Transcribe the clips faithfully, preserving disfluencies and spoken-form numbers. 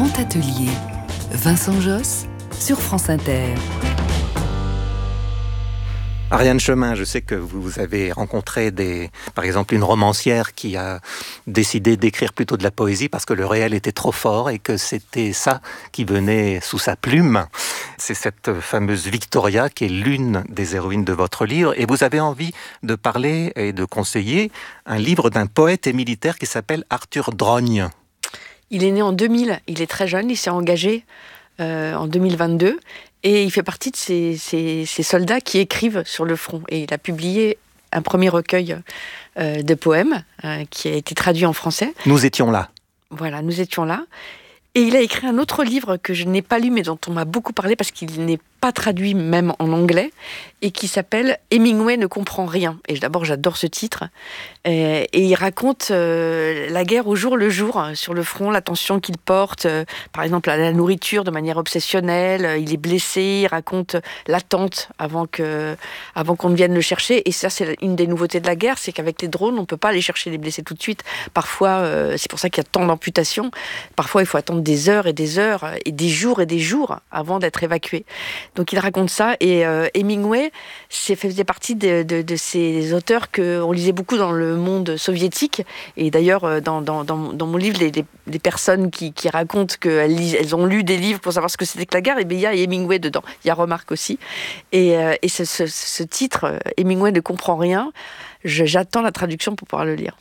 Grand Atelier, Vincent Josse, sur France Inter. Ariane Chemin, je sais que vous avez rencontré des, par exemple une romancière qui a décidé d'écrire plutôt de la poésie parce que le réel était trop fort et que c'était ça qui venait sous sa plume. C'est cette fameuse Victoria qui est l'une des héroïnes de votre livre et vous avez envie de parler et de conseiller un livre d'un poète et militaire qui s'appelle Arthur Drogne. Il est né en deux mille, il est très jeune, il s'est engagé euh, en deux mille vingt-deux. Et il fait partie de ces, ces, ces soldats qui écrivent sur le front. Et il a publié un premier recueil euh, de poèmes euh, qui a été traduit en français. Nous étions là. Voilà, nous étions là. Et il a écrit un autre livre que je n'ai pas lu, mais dont on m'a beaucoup parlé, parce qu'il n'est pas traduit même en anglais, et qui s'appelle « Hemingway ne comprend rien ». Et d'abord, j'adore ce titre. Et, et il raconte euh, la guerre au jour le jour, sur le front, l'attention qu'il porte, euh, par exemple à la nourriture de manière obsessionnelle. Il est blessé, il raconte l'attente avant, que, avant qu'on ne vienne le chercher. Et ça, c'est une des nouveautés de la guerre, c'est qu'avec les drones, on ne peut pas aller chercher les blessés tout de suite. Parfois, euh, c'est pour ça qu'il y a tant d'amputations. Parfois, il faut attendre des heures et des heures, et des jours et des jours avant d'être évacué. Donc il raconte ça, et euh, Hemingway c'est, faisait partie de, de, de ces auteurs qu'on lisait beaucoup dans le monde soviétique, et d'ailleurs dans, dans, dans, dans mon livre, les, les, les personnes qui, qui racontent qu'elles lisent, elles ont lu des livres pour savoir ce que c'était que la guerre, et bien il y a Hemingway dedans, il y a Remarque aussi, et, euh, et ce, ce, ce titre, Hemingway ne comprend rien, Je, j'attends la traduction pour pouvoir le lire.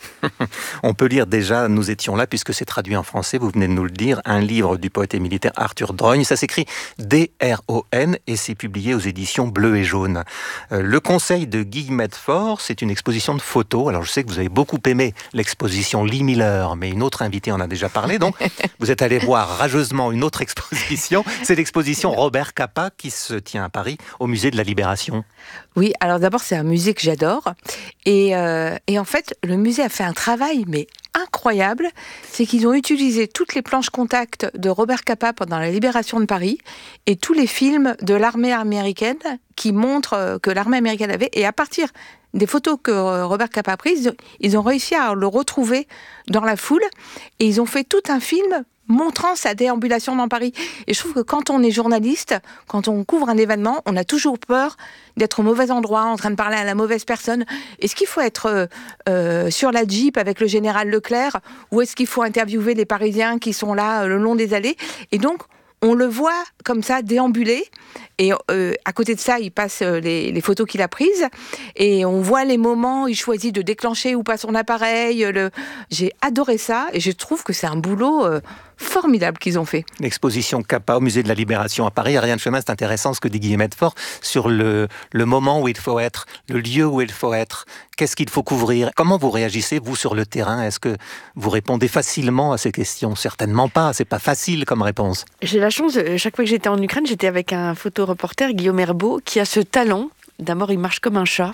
On peut lire déjà « Nous étions là » puisque c'est traduit en français, vous venez de nous le dire, un livre du poète et militaire Arthur Drogne. Ça s'écrit D R O N et c'est publié aux éditions Bleu et Jaune. Euh, le conseil de Guy Medfort, c'est une exposition de photos. Alors je sais que vous avez beaucoup aimé l'exposition Lee Miller, mais une autre invitée en a déjà parlé, donc vous êtes allé voir rageusement une autre exposition. C'est l'exposition Robert Capa qui se tient à Paris, au musée de la Libération. Oui, alors d'abord c'est un musée que j'adore. Et, euh, et en fait, le musée a fait un travail, mais incroyable. C'est qu'ils ont utilisé toutes les planches contact de Robert Capa pendant la libération de Paris et tous les films de l'armée américaine qui montrent que l'armée américaine avait. Et à partir des photos que Robert Capa a prises, ils ont réussi à le retrouver dans la foule. Et ils ont fait tout un film montrant sa déambulation dans Paris. Et je trouve que quand on est journaliste, quand on couvre un événement, on a toujours peur d'être au mauvais endroit, en train de parler à la mauvaise personne. Est-ce qu'il faut être euh, sur la Jeep avec le général Leclerc, ou est-ce qu'il faut interviewer les Parisiens qui sont là euh, le long des allées? Et donc, on le voit comme ça déambuler, et euh, à côté de ça, il passe euh, les, les photos qu'il a prises, et on voit les moments où il choisit de déclencher ou pas son appareil. Le... J'ai adoré ça, et je trouve que c'est un boulot euh, formidable qu'ils ont fait. L'exposition Capa au musée de la Libération à Paris. Ariane Chemin, c'est intéressant ce que dit Guy Medfort sur le, le moment où il faut être, le lieu où il faut être, qu'est-ce qu'il faut couvrir. Comment vous réagissez, vous, sur le terrain? Est-ce que vous répondez facilement à ces questions? Certainement pas, c'est pas facile comme réponse. J'ai la chance, chaque fois que j'étais en Ukraine, j'étais avec un photoreporter, Guillaume Herbeau, qui a ce talent. D'abord, il marche comme un chat.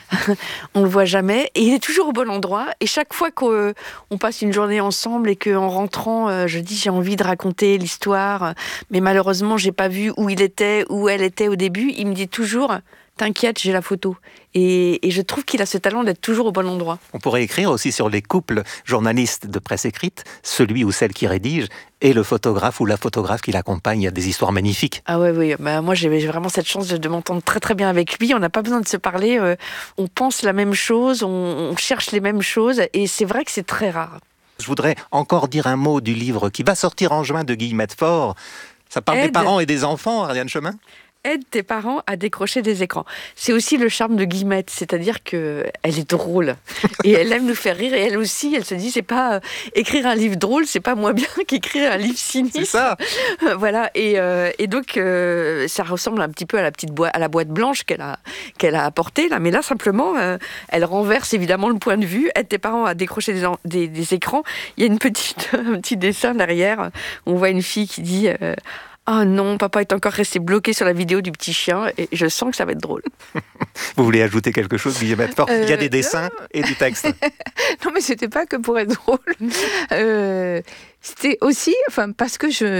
On le voit jamais. Et il est toujours au bon endroit. Et chaque fois qu'on passe une journée ensemble et qu'en rentrant, je dis j'ai envie de raconter l'histoire, mais malheureusement, j'ai pas vu où il était, où elle était au début, il me dit toujours t'inquiète, j'ai la photo. Et, et je trouve qu'il a ce talent d'être toujours au bon endroit. On pourrait écrire aussi sur les couples journalistes de presse écrite, celui ou celle qui rédige et le photographe ou la photographe qui l'accompagne. Il y a des histoires magnifiques. Ah ouais, oui, bah, moi j'ai, j'ai vraiment cette chance de, de m'entendre très très bien avec lui. On n'a pas besoin de se parler, euh, on pense la même chose, on, on cherche les mêmes choses, et c'est vrai que c'est très rare. Je voudrais encore dire un mot du livre qui va sortir en juin de Guy Medfort. Ça parle Aide. des parents et des enfants, Ariane Chemin? Aide tes parents à décrocher des écrans. C'est aussi le charme de Guillemette, c'est-à-dire qu'elle est drôle et elle aime nous faire rire, et elle aussi, elle se dit c'est pas euh, écrire un livre drôle, c'est pas moins bien qu'écrire un livre sinistre. C'est ça. Voilà, et, euh, et donc euh, ça ressemble un petit peu à la petite boîte, à la boîte blanche qu'elle a qu'elle a apportée là, mais là simplement, euh, elle renverse évidemment le point de vue. Aide tes parents à décrocher des, des, des écrans. Il y a une petite un petit dessin derrière. On voit une fille qui dit euh, oh non, papa est encore resté bloqué sur la vidéo du petit chien, et je sens que ça va être drôle. Vous voulez ajouter quelque chose, Guy Medfort? euh, Il y a des dessins non. et du texte. Non, mais c'était pas que pour être drôle. Euh, c'était aussi, enfin, parce que je...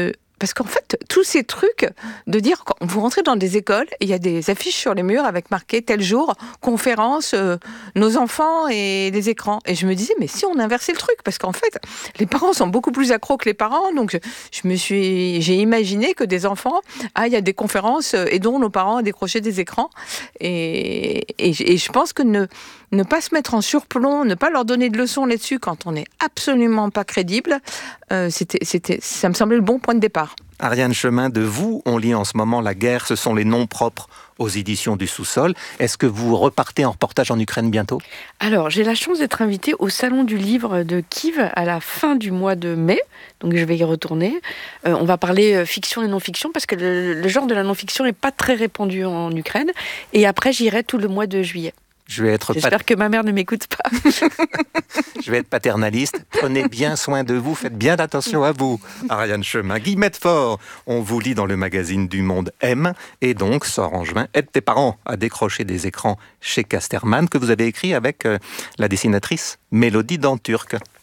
parce qu'en fait, tous ces trucs de dire, quand vous rentrez dans des écoles, il y a des affiches sur les murs avec marqué tel jour, conférence, euh, nos enfants et les écrans. Et je me disais, mais si on inversait le truc, parce qu'en fait, les parents sont beaucoup plus accros que les parents, donc je, je me suis, j'ai imaginé que des enfants, ah, il y a des conférences, euh, aidons nos parents à décrocher des écrans. Et, et, et je pense que ne, ne pas se mettre en surplomb, ne pas leur donner de leçons là-dessus quand on n'est absolument pas crédible, euh, c'était, c'était, ça me semblait le bon point de départ. Ariane Chemin, de vous, on lit en ce moment La guerre, ce sont les noms propres aux éditions du Sous-sol. Est-ce que vous repartez en reportage en Ukraine bientôt ? Alors, j'ai la chance d'être invitée au Salon du Livre de Kiev à la fin du mois de mai, donc je vais y retourner. Euh, on va parler euh, fiction et non-fiction, parce que le, le genre de la non-fiction n'est pas très répandu en Ukraine. Et après, j'irai tout le mois de juillet. Je vais être J'espère pat... que ma mère ne m'écoute pas. Je vais être paternaliste. Prenez bien soin de vous, faites bien attention à vous, Ariane Chemin. Guillemette Faure, on vous lit dans le magazine du Monde M, et donc sort en juin Aide tes parents à décrocher des écrans chez Casterman, que vous avez écrit avec euh, la dessinatrice Mélodie Danturc.